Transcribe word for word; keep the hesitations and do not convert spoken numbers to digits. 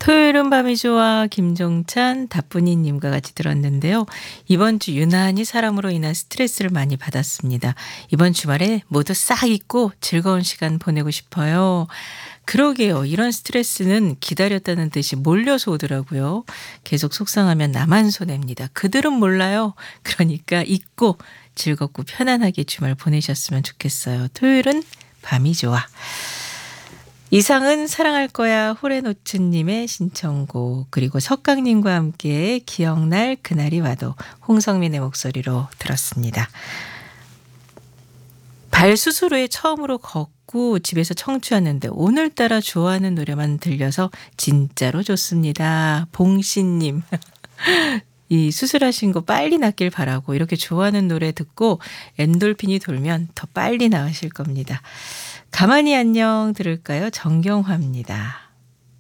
토요일은 밤이 좋아 김종찬, 다뿌니님과 같이 들었는데요. 이번 주 유난히 사람으로 인한 스트레스를 많이 받았습니다. 이번 주말에 모두 싹 잊고 즐거운 시간 보내고 싶어요. 그러게요. 이런 스트레스는 기다렸다는 듯이 몰려서 오더라고요. 계속 속상하면 나만 손해입니다. 그들은 몰라요. 그러니까 잊고 즐겁고 편안하게 주말 보내셨으면 좋겠어요. 토요일은 밤이 좋아. 이상은 사랑할 거야 호레노츠님의 신청곡, 그리고 석강님과 함께 기억날 그날이 와도 홍성민의 목소리로 들었습니다. 발수술 후에 처음으로 걷고 집에서 청취하는데 오늘따라 좋아하는 노래만 들려서 진짜로 좋습니다. 봉신님. 이 수술하신 거 빨리 낫길 바라고 이렇게 좋아하는 노래 듣고 엔돌핀이 돌면 더 빨리 나으실 겁니다. 가만히 안녕 들을까요? 정경화입니다.